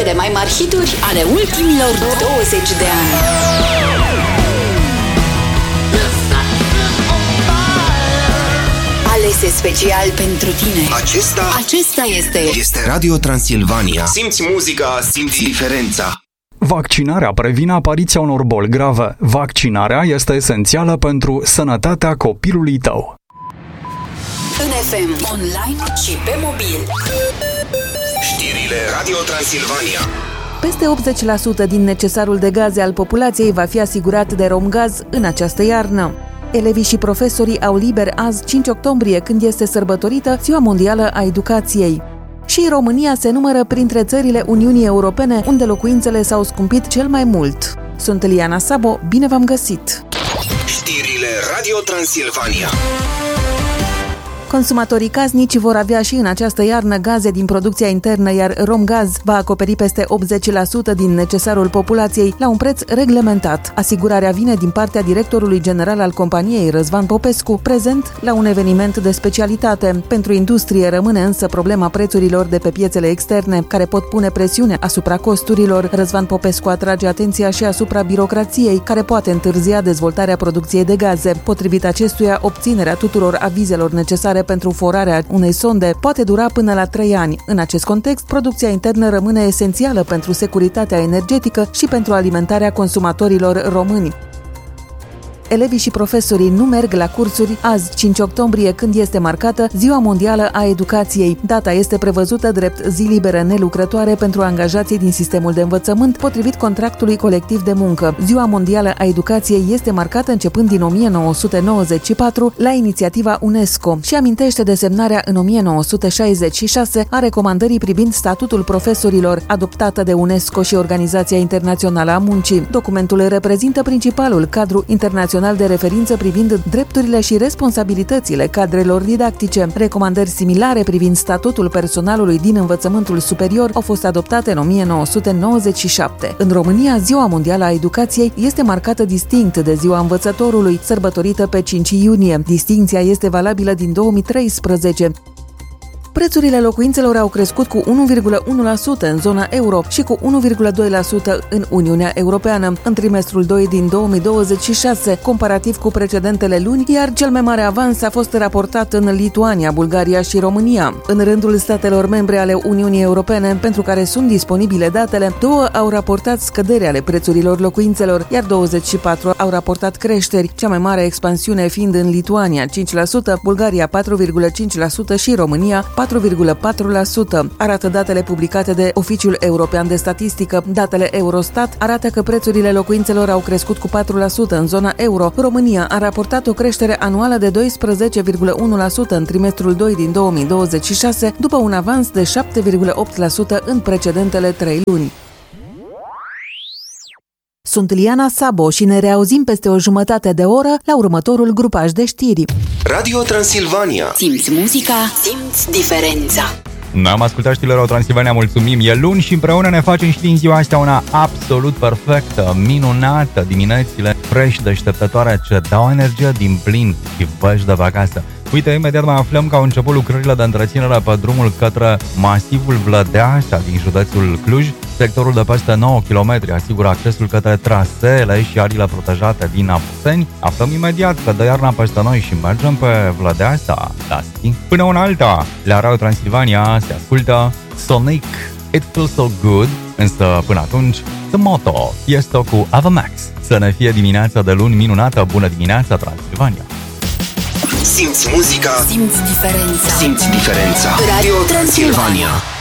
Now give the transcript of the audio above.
Cele mai mari hituri ale ultimilor 20 de ani. Alese special pentru tine. Acesta este Radio Transilvania. Simți muzica, simți diferența. Vaccinarea previne apariția unor boli grave. Vaccinarea este esențială pentru sănătatea copilului tău. În FM, online și pe mobil. Știrile Radio Transilvania. Peste 80% din necesarul de gaze al populației va fi asigurat de Romgaz în această iarnă. Elevii și profesorii au liber azi, 5 octombrie, când este sărbătorită Ziua Mondială a Educației. Și România se numără printre țările Uniunii Europene unde locuințele s-au scumpit cel mai mult. Sunt Liana Sabo, bine v-am găsit! Știrile Radio Transilvania. Consumatorii casnici vor avea și în această iarnă gaze din producția internă, iar Romgaz va acoperi peste 80% din necesarul populației la un preț reglementat. Asigurarea vine din partea directorului general al companiei, Răzvan Popescu, prezent la un eveniment de specialitate. Pentru industrie rămâne însă problema prețurilor de pe piețele externe, care pot pune presiune asupra costurilor. Răzvan Popescu atrage atenția și asupra birocrației, care poate întârzia dezvoltarea producției de gaze. Potrivit acestuia, obținerea tuturor avizelor necesare pentru forarea unei sonde poate dura până la 3 ani. În acest context, producția internă rămâne esențială pentru securitatea energetică și pentru alimentarea consumatorilor români. Elevii și profesorii nu merg la cursuri azi, 5 octombrie, când este marcată Ziua Mondială a Educației. Data este prevăzută drept zi liberă nelucrătoare pentru angajații din sistemul de învățământ, potrivit contractului colectiv de muncă. Ziua Mondială a Educației este marcată începând din 1994 la inițiativa UNESCO și amintește de semnarea în 1966 a recomandării privind statutul profesorilor, adoptată de UNESCO și Organizația Internațională a Muncii. Documentul reprezintă principalul cadru internațional de referință privind drepturile și responsabilitățile cadrelor didactice. Recomandări similare privind statutul personalului din învățământul superior au fost adoptate în 1997. În România, Ziua Mondială a Educației este marcată distinct de Ziua Învățătorului, sărbătorită pe 5 iunie. Distincția este valabilă din 2013. Prețurile locuințelor au crescut cu 1,1% în zona euro și cu 1,2% în Uniunea Europeană în trimestrul 2 din 2026, comparativ cu precedentele luni, iar cel mai mare avans a fost raportat în Lituania, Bulgaria și România. În rândul statelor membre ale Uniunii Europene, pentru care sunt disponibile datele, 2 au raportat scăderi ale prețurilor locuințelor, iar 24 au raportat creșteri, cea mai mare expansiune fiind în Lituania 5%, Bulgaria 4,5% și România 4,4%, arată datele publicate de Oficiul European de Statistică. Datele Eurostat arată că prețurile locuințelor au crescut cu 4% în zona euro. România a raportat o creștere anuală de 12,1% în trimestrul 2 din 2026, după un avans de 7,8% în precedentele 3 luni. Sunt Liana Sabo și ne reauzim peste o jumătate de oră la următorul grupaj de știri. Radio Transilvania. Simți muzica, simți diferența. Noi am ascultat știrile Radio Transilvania, mulțumim. E luni și împreună ne facem și din ziua asta una absolut perfectă, minunată. Diminețile fresh, deșteptătoare, ce dau energie din plin și văși de acasă. Uite, imediat mai aflăm că au început lucrările de întreținere pe drumul către masivul Vlădeașa din județul Cluj. Sectorul de peste 9 km asigură accesul către traseele și ariile protejate din Apuseni. Aflăm imediat că dă iarna peste noi și mergem pe Vlădeașa. Da, până una alta, la Radio Transilvania se ascultă Sonic, It Feels So Good, însă până atunci, The Motto, este cu Ava Max. Să ne fie dimineața de luni minunată, bună dimineața Transilvania! Simți muzica, simți diferența. simți diferența. Radio Transilvania.